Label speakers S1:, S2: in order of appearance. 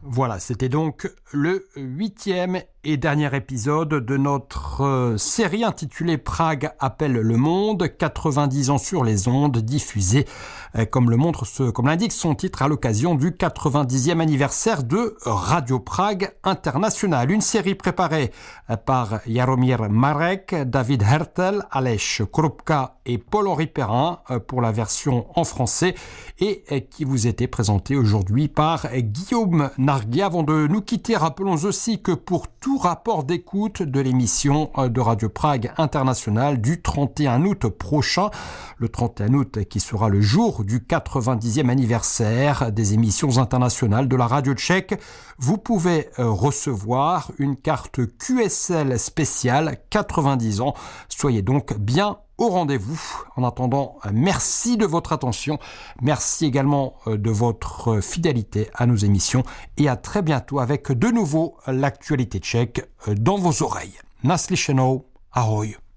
S1: Voilà, c'était donc le 8e et dernier épisode de notre série intitulée Prague appelle le monde, 90 ans sur les ondes, diffusée comme l'indique son titre à l'occasion du 90e anniversaire de Radio Prague International. Une série préparée par Jaromír Marek, David Hertel, Aleš Krupka et Paul-Henri Perrin pour la version en français et qui vous était présentée aujourd'hui par Guillaume Nargui. Avant de nous quitter, rappelons aussi que pour tout rapport d'écoute de l'émission de Radio Prague International du 31 août prochain, le 31 août qui sera le jour du 90e anniversaire des émissions internationales de la radio tchèque, vous pouvez recevoir une carte QSL spéciale 90 ans. Soyez donc bien au rendez-vous. En attendant, merci de votre attention. Merci également de votre fidélité à nos émissions et à très bientôt avec de nouveau l'actualité tchèque dans vos oreilles. Naslyšenou, ahoj.